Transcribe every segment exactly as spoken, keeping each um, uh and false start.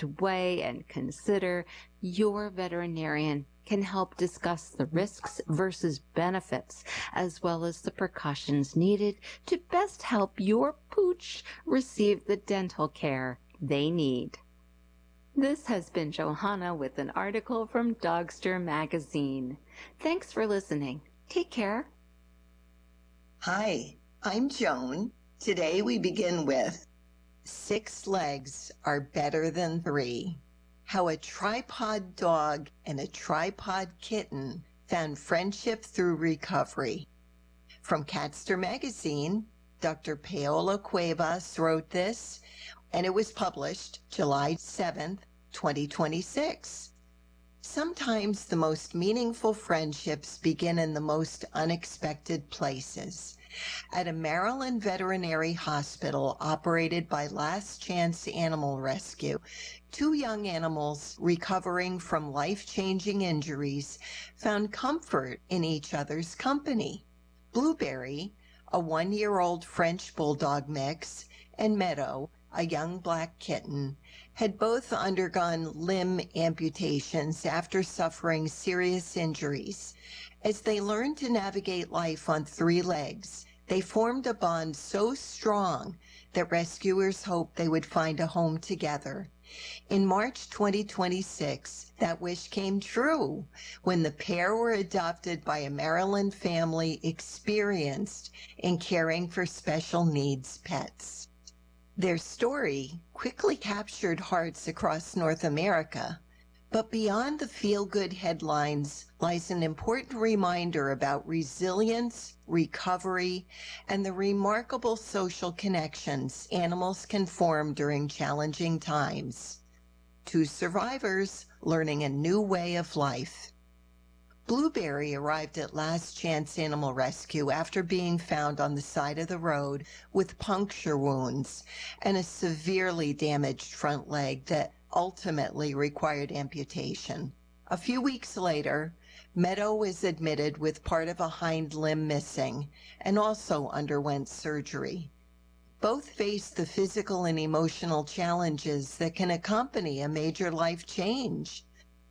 to weigh and consider, your veterinarian can help discuss the risks versus benefits, as well as the precautions needed to best help your pooch receive the dental care they need. This has been Johanna with an article from Dogster Magazine. Thanks for listening. Take care. Hi, I'm Joan. Today we begin with Six Legs Are Better Than Three. How a tripod dog and a tripod kitten found friendship through recovery. From Catster Magazine, Doctor Paola Cuevas wrote this, and it was published July seventh, twenty twenty-six. Sometimes the most meaningful friendships begin in the most unexpected places. At a Maryland veterinary hospital operated by Last Chance Animal Rescue, two young animals recovering from life-changing injuries found comfort in each other's company. Blueberry, a one-year-old French Bulldog mix, and Meadow, a young black kitten, had both undergone limb amputations after suffering serious injuries. As they learned to navigate life on three legs, they formed a bond so strong that rescuers hoped they would find a home together. In March twenty twenty-six, that wish came true when the pair were adopted by a Maryland family experienced in caring for special needs pets. Their story quickly captured hearts across North America, but beyond the feel-good headlines lies an important reminder about resilience, recovery, and the remarkable social connections animals can form during challenging times. Two survivors learning a new way of life. Blueberry arrived at Last Chance Animal Rescue after being found on the side of the road with puncture wounds and a severely damaged front leg that ultimately required amputation. A few weeks later, Meadow was admitted with part of a hind limb missing and also underwent surgery. Both faced the physical and emotional challenges that can accompany a major life change.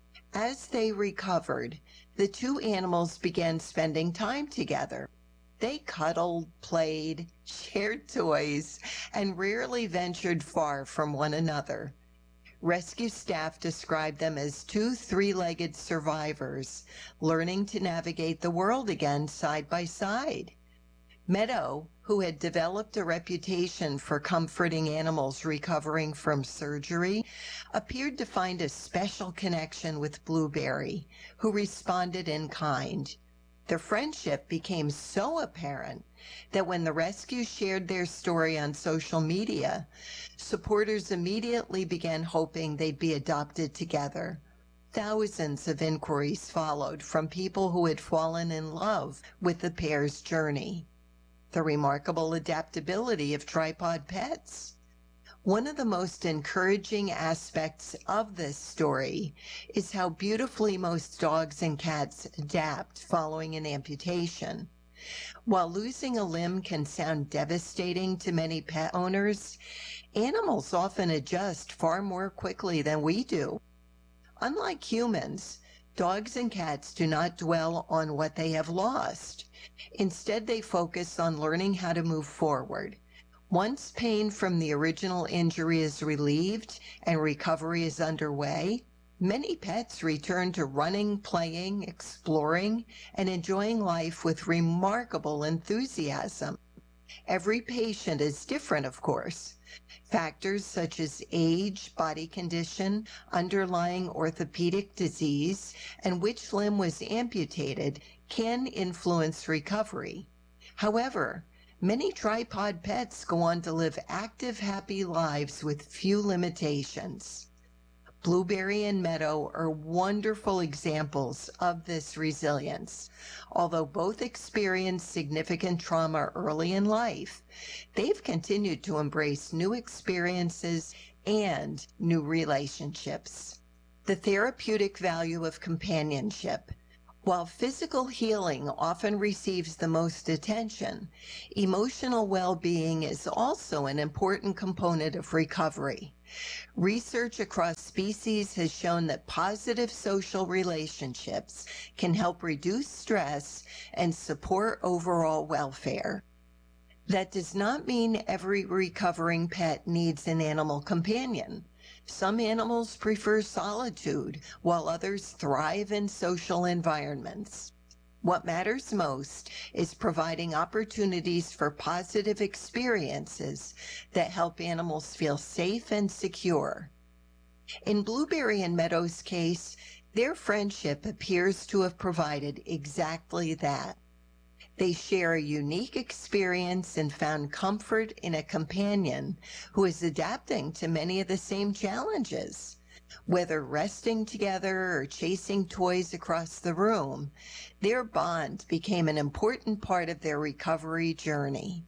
As they recovered, the two animals began spending time together. They cuddled, played, shared toys, and rarely ventured far from one another. Rescue staff described them as two three-legged survivors, learning to navigate the world again side by side. Meadow, who had developed a reputation for comforting animals recovering from surgery, appeared to find a special connection with Blueberry, who responded in kind. Their friendship became so apparent that when the rescue shared their story on social media, supporters immediately began hoping they'd be adopted together. Thousands of inquiries followed from people who had fallen in love with the pair's journey. The remarkable adaptability of tripod pets. One of the most encouraging aspects of this story is how beautifully most dogs and cats adapt following an amputation. While losing a limb can sound devastating to many pet owners, animals often adjust far more quickly than we do. Unlike humans, dogs and cats do not dwell on what they have lost. Instead, they focus on learning how to move forward. Once pain from the original injury is relieved and recovery is underway, many pets return to running, playing, exploring, and enjoying life with remarkable enthusiasm. Every patient is different, of course. Factors such as age, body condition, underlying orthopedic disease, and which limb was amputated can influence recovery. However, many tripod pets go on to live active, happy lives with few limitations. Blueberry and Meadow are wonderful examples of this resilience. Although both experienced significant trauma early in life, they've continued to embrace new experiences and new relationships. The therapeutic value of companionship. While physical healing often receives the most attention, emotional well-being is also an important component of recovery. Research across species has shown that positive social relationships can help reduce stress and support overall welfare. That does not mean every recovering pet needs an animal companion. Some animals prefer solitude, while others thrive in social environments. What matters most is providing opportunities for positive experiences that help animals feel safe and secure. In Blueberry and Meadow's case, their friendship appears to have provided exactly that. They share a unique experience and found comfort in a companion who is adapting to many of the same challenges. Whether resting together or chasing toys across the room, their bond became an important part of their recovery journey.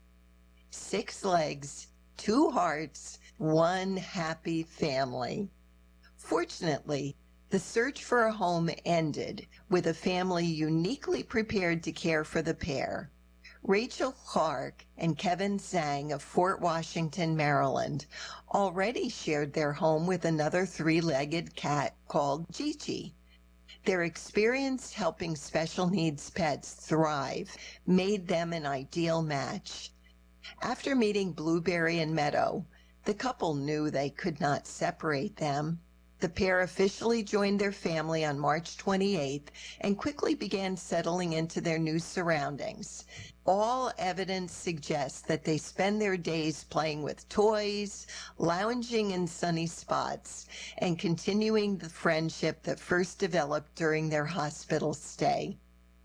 Six legs, two hearts, one happy family. Fortunately, the search for a home ended with a family uniquely prepared to care for the pair. Rachel Clark and Kevin Zhang of Fort Washington, Maryland, already shared their home with another three-legged cat called Gigi. Their experience helping special needs pets thrive made them an ideal match. After meeting Blueberry and Meadow, the couple knew they could not separate them. The pair officially joined their family on March twenty-eighth and quickly began settling into their new surroundings. All evidence suggests that they spend their days playing with toys, lounging in sunny spots, and continuing the friendship that first developed during their hospital stay.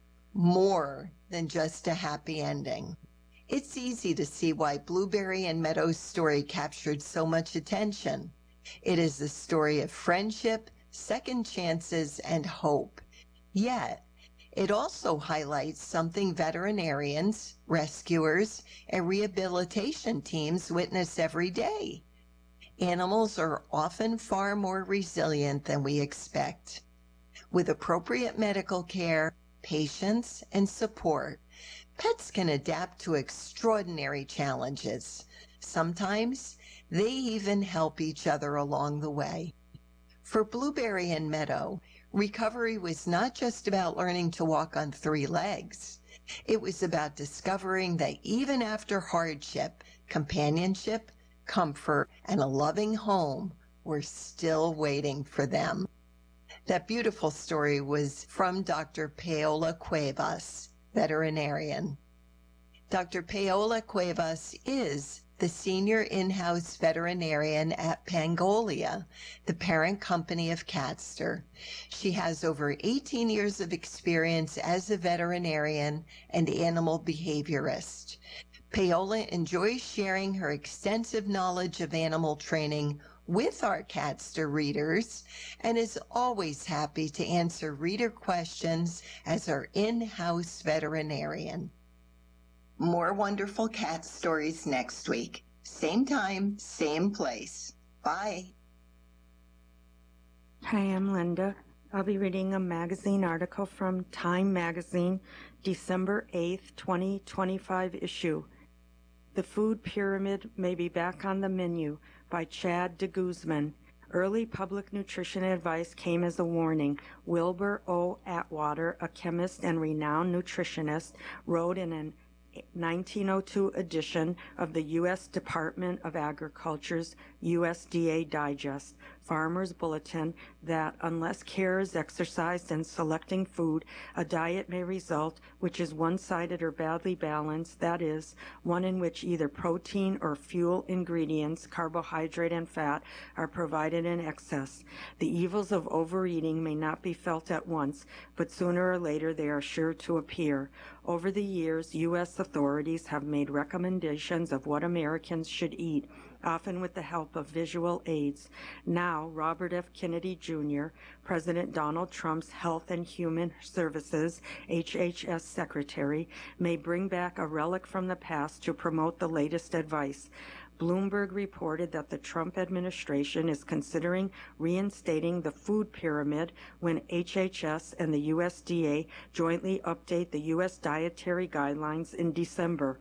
More than just a happy ending. It's easy to see why Blueberry and Meadow's story captured so much attention. It is a story of friendship, second chances, and hope. Yet, it also highlights something veterinarians, rescuers, and rehabilitation teams witness every day. Animals are often far more resilient than we expect. With appropriate medical care, patience, and support, pets can adapt to extraordinary challenges. Sometimes, they even help each other along the way. For Blueberry and Meadow, recovery was not just about learning to walk on three legs. It was about discovering that even after hardship, companionship, comfort, and a loving home were still waiting for them. That beautiful story was from Doctor Paola Cuevas, veterinarian. Doctor Paola Cuevas is the senior in-house veterinarian at Pangolia, the parent company of Catster. She has over eighteen years of experience as a veterinarian and animal behaviorist. Paola enjoys sharing her extensive knowledge of animal training with our Catster readers and is always happy to answer reader questions as our in-house veterinarian. More wonderful cat stories next week. Same time, same place. Bye. Hi, I'm Linda. I'll be reading a magazine article from Time Magazine, December eighth, twenty twenty-five issue. The Food Pyramid May Be Back on the Menu by Chad de Guzman. Early public nutrition advice came as a warning. Wilbur O. Atwater, a chemist and renowned nutritionist, wrote in an nineteen oh two edition of the U S Department of Agriculture's U S D A Digest, Farmer's Bulletin, that unless care is exercised in selecting food, a diet may result which is one-sided or badly balanced, that is, one in which either protein or fuel ingredients, carbohydrate and fat, are provided in excess. The evils of overeating may not be felt at once, but sooner or later they are sure to appear. Over the years, U S authorities have made recommendations of what Americans should eat, often with the help of visual aids. Now, Robert F. Kennedy Junior, President Donald Trump's Health and Human Services, H H S Secretary, may bring back a relic from the past to promote the latest advice. Bloomberg reported that the Trump administration is considering reinstating the food pyramid when H H S and the U S D A jointly update the U S dietary guidelines in December.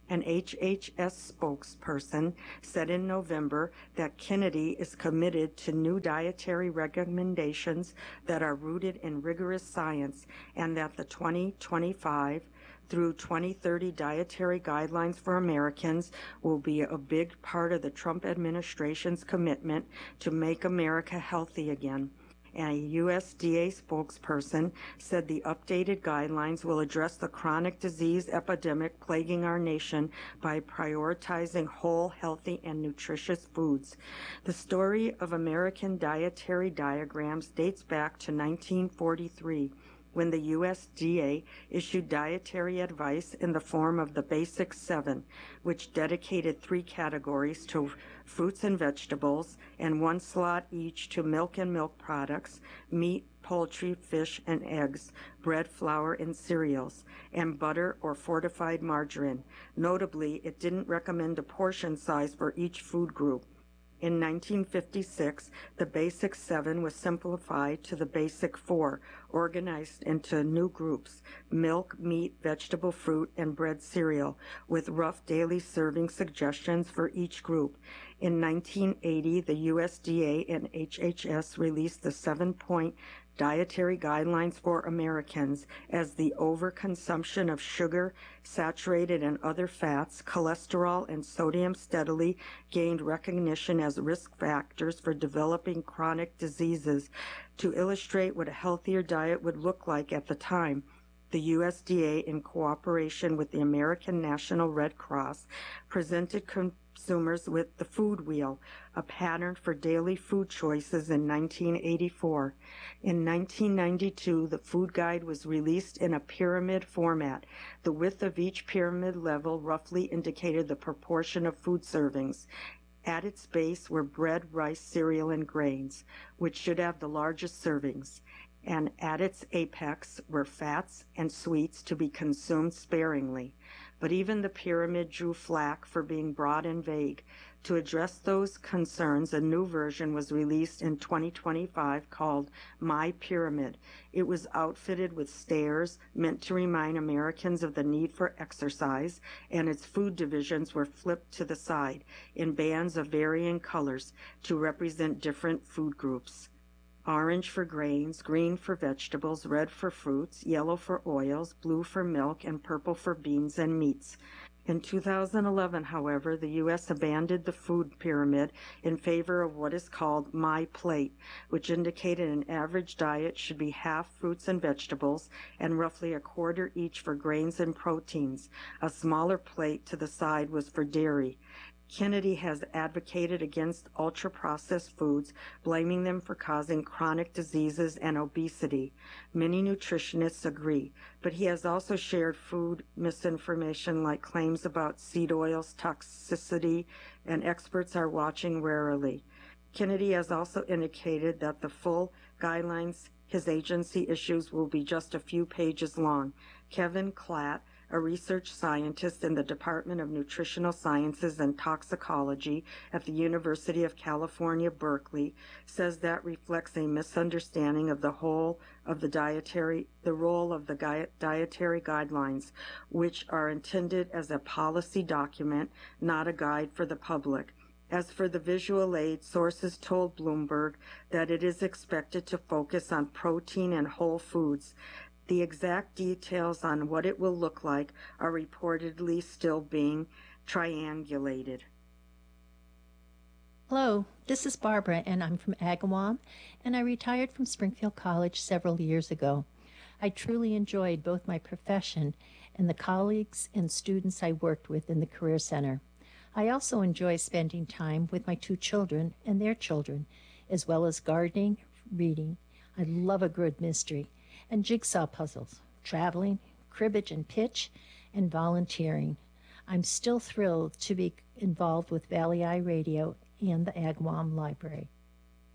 An H H S spokesperson said in November that Kennedy is committed to new dietary recommendations that are rooted in rigorous science, and that the twenty twenty-five through twenty thirty dietary guidelines for Americans will be a big part of the Trump administration's commitment to make America healthy again. And a U S D A spokesperson said the updated guidelines will address the chronic disease epidemic plaguing our nation by prioritizing whole, healthy, and nutritious foods. The story of American dietary diagrams dates back to nineteen forty-three, when the U S D A issued dietary advice in the form of the Basic Seven, which dedicated three categories to fruits and vegetables, and one slot each to milk and milk products, meat, poultry, fish, and eggs, bread, flour, and cereals, and butter or fortified margarine. Notably, it didn't recommend a portion size for each food group. In nineteen fifty-six, the Basic Seven was simplified to the Basic Four, organized into new groups: milk, meat, vegetable, fruit, and bread cereal, with rough daily serving suggestions for each group. In nineteen eighty, the U S D A and H H S released the seven-point Dietary Guidelines for Americans, as the overconsumption of sugar, saturated and other fats, cholesterol, and sodium steadily gained recognition as risk factors for developing chronic diseases. To illustrate what a healthier diet would look like at the time, the U S D A, in cooperation with the American National Red Cross, presented consumers with the Food Wheel, a pattern for daily food choices, in nineteen eighty-four. In nineteen ninety-two, the food guide was released in a pyramid format. The width of each pyramid level roughly indicated the proportion of food servings. At its base were bread, rice, cereal, and grains, which should have the largest servings. And at its apex were fats and sweets to be consumed sparingly. But even the pyramid drew flack for being broad and vague. To address those concerns, a new version was released in twenty twenty-five called My Pyramid. It was outfitted with stairs meant to remind Americans of the need for exercise, and its food divisions were flipped to the side in bands of varying colors to represent different food groups: orange for grains, green for vegetables, red for fruits, yellow for oils, blue for milk, and purple for beans and meats. In two thousand eleven, however, the U S abandoned the food pyramid in favor of what is called My Plate, which indicated an average diet should be half fruits and vegetables and roughly a quarter each for grains and proteins. A smaller plate to the side was for dairy. Kennedy has advocated against ultra-processed foods, blaming them for causing chronic diseases and obesity. Many nutritionists agree, but he has also shared food misinformation like claims about seed oils' toxicity, and experts are watching warily. Kennedy has also indicated that the full guidelines his agency issues will be just a few pages long. Kevin Klatt, a research scientist in the Department of Nutritional Sciences and Toxicology at the University of California, Berkeley, says that reflects a misunderstanding of the whole of the dietary, the role of the gui- dietary guidelines, which are intended as a policy document, not a guide for the public. As for the visual aid, sources told Bloomberg that it is expected to focus on protein and whole foods. The exact details on what it will look like are reportedly still being triangulated. Hello, this is Barbara, and I'm from Agawam, and I retired from Springfield College several years ago. I truly enjoyed both my profession and the colleagues and students I worked with in the Career Center. I also enjoy spending time with my two children and their children, as well as gardening, reading. I love a good mystery, and jigsaw puzzles, traveling, cribbage and pitch, and volunteering. I'm still thrilled to be involved with Valley Eye Radio and the Agawam Library.